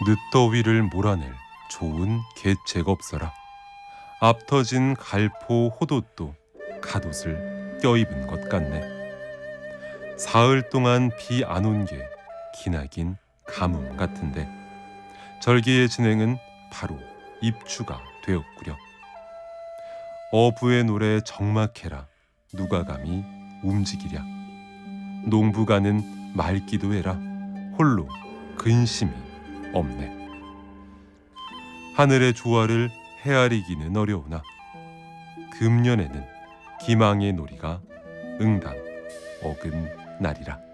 늦더위를 몰아낼 좋은 계책없어라. 앞터진 갈포 호돛도 갓옷을 껴입은 것 같네. 사흘 동안 비 안 온 게 기나긴 가뭄 같은데 절기의 진행은 바로 입추가 되었구려. 어부의 노래 적막해라 누가 감히 움직이랴. 농부가는 맑기도 해라 홀로 근심이 없네. 하늘의 조화를 헤아리기는 어려우나 금년에는 기망의 놀이가 응당 어긋나리라.